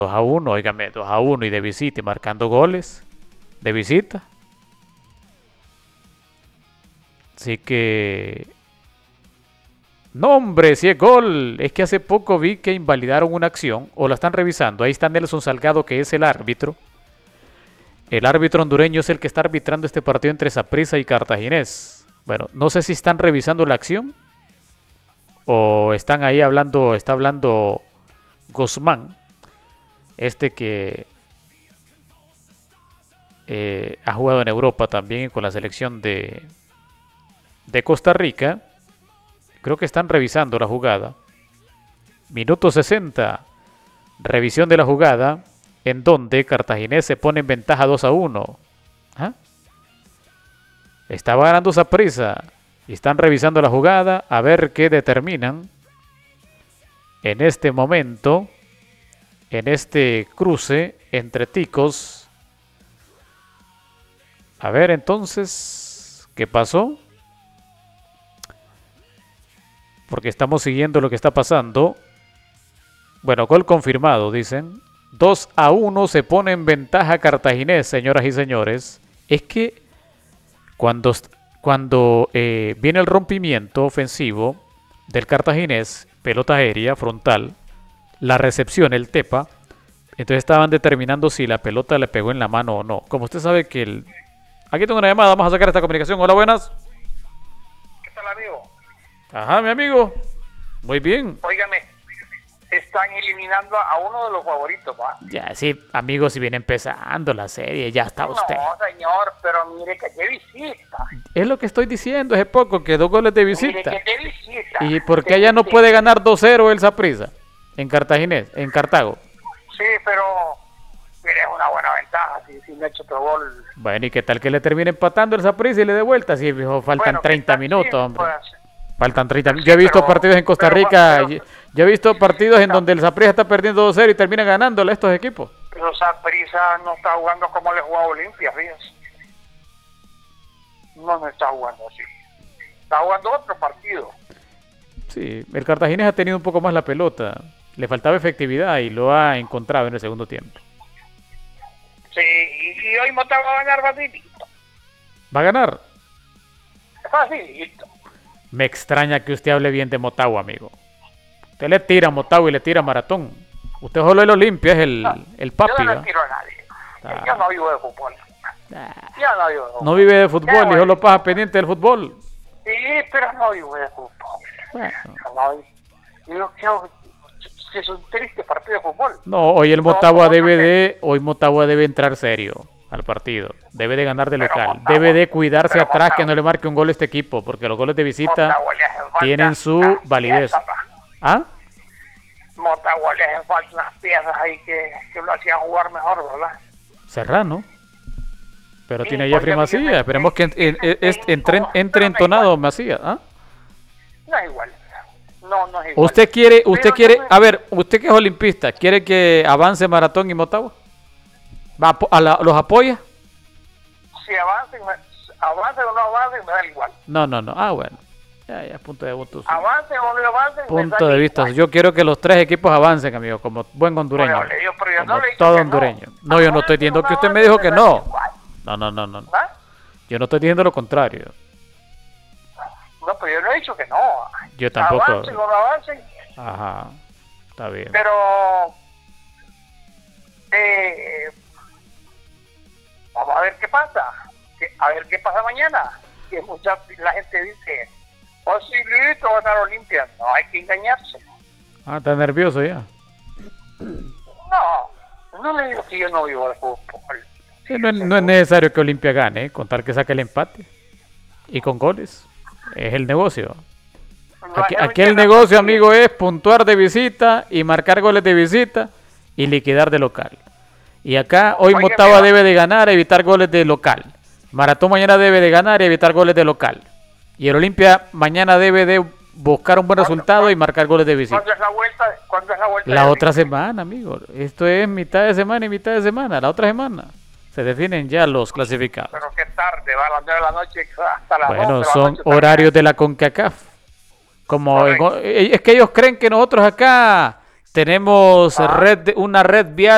2-1, óigame, 2-1 y de visita y marcando goles de visita. Así que... No, hombre, si es gol. Es que hace poco vi que invalidaron una acción, o la están revisando. Ahí está Nelson Salgado, que es el árbitro. El árbitro hondureño es el que está arbitrando este partido entre Saprissa y Cartaginés. Bueno, no sé si están revisando la acción o están ahí hablando, está hablando Guzmán, este que ha jugado en Europa también con la selección de Costa Rica. Creo que están revisando la jugada. Minuto 60. Revisión de la jugada, en donde Cartaginés se pone en ventaja 2-1. ¿Ah? Estaba ganando Saprissa y están revisando la jugada a ver qué determinan en este momento, en este cruce entre ticos. A ver entonces, ¿qué pasó? Porque estamos siguiendo lo que está pasando. Bueno, gol confirmado, dicen. 2-1 se pone en ventaja Cartaginés, señoras y señores. Es que cuando viene el rompimiento ofensivo del Cartaginés, pelota aérea, frontal, la recepción, el tepa, entonces estaban determinando si la pelota le pegó en la mano o no. Como usted sabe que Aquí tengo una llamada, vamos a sacar esta comunicación. Hola, buenas. ¿Qué tal, amigo? Ajá, mi amigo. Muy bien. Óigame, están eliminando a uno de los favoritos, ¿va? Ya, sí, amigo, si viene empezando la serie, ya está usted. No, señor, pero mire que de visita. Es lo que estoy diciendo, hace poco, que 2 goles de visita. Mire que de visita. ¿Y por qué allá no puede ganar 2-0 el Saprissa? En Cartaginés, en Cartago. Sí, pero mire, es una buena ventaja si me echa otro gol. Bueno, ¿y qué tal que le termine empatando el Saprissa y le dé vuelta? Sí, viejo, faltan 30 minutos, hombre. Faltan 30 minutos. Yo he visto partidos en Costa Rica, yo he visto partidos en donde el Saprissa está perdiendo 2-0 y termina ganándole a estos equipos. Pero Saprissa no está jugando como le jugaba Olimpia, fíjense. No está jugando así. Está jugando otro partido. Sí, el Cartaginés ha tenido un poco más la pelota. Le faltaba efectividad y lo ha encontrado en el segundo tiempo. Sí, y hoy Motagua va a ganar facilito. ¿Va a ganar? Facilito. Me extraña que usted hable bien de Motagua, amigo. Usted le tira a Motagua y le tira a Maratón. Usted solo el Olimpia es el papi. Yo no ¿va? le tiro a nadie. Yo no vivo de fútbol. Yo no vivo de fútbol. No vive de fútbol y solo pasa pendiente del fútbol. Sí, pero no vivo de fútbol. Bueno. No, yo creo que es un triste partido de fútbol. No, hoy el Motagua hoy Motagua debe entrar serio al partido. Debe de ganar de local. Motagua, debe de cuidarse atrás Motagua, que no le marque un gol a este equipo, porque los goles de visita tienen su validez. ¿Ah? Motagua le hacen falta unas piezas ahí que lo hacían jugar mejor, ¿verdad? Serrano. Pero Sí, tiene a Jeffrey porque Macías. Esperemos que entre entonado Macías. ¿Ah? No es igual. No es igual. Usted quiere, a ver, usted que es olimpista, ¿quiere que avance Maratón y Motagua? ¿Los apoya? Si avancen o no avancen, me da igual. No. Ah, bueno. Ya, punto de vista. Avancen o no avancen, Punto de vista. Yo quiero que los 3 equipos avancen, amigo, como buen hondureño. Pero yo no Como le he dicho todo que hondureño. no. No, yo no estoy diciendo que usted me dijo que no. No. ¿Ah? Yo no estoy diciendo lo contrario. No, pero yo no he dicho que no. Yo tampoco. Avancen o no avancen. Ajá. Está bien. Pero vamos a ver qué pasa. A ver qué pasa mañana. Que la gente dice, posibilito ganar Olimpia. No hay que engañarse. Ah, está nervioso ya. No le digo que yo no vivo de fútbol. Sí, no es necesario que Olimpia gane, contar que saque el empate. Y con goles. Es el negocio. Aquí el negocio, amigo, es puntuar de visita y marcar goles de visita y liquidar de local. Y acá hoy Motagua debe de ganar, evitar goles de local. Maratón mañana debe de ganar y evitar goles de local. Y el Olimpia mañana debe de buscar un buen resultado y marcar goles de visita. ¿Cuándo es la vuelta? La otra semana, amigo. Esto es mitad de semana y mitad de semana. La otra semana se definen ya los clasificados. Pero qué tarde, va a las 9 de la noche hasta las 12 Bueno, de la son noche horarios de la CONCACAF. Es que ellos creen que nosotros acá tenemos una red vial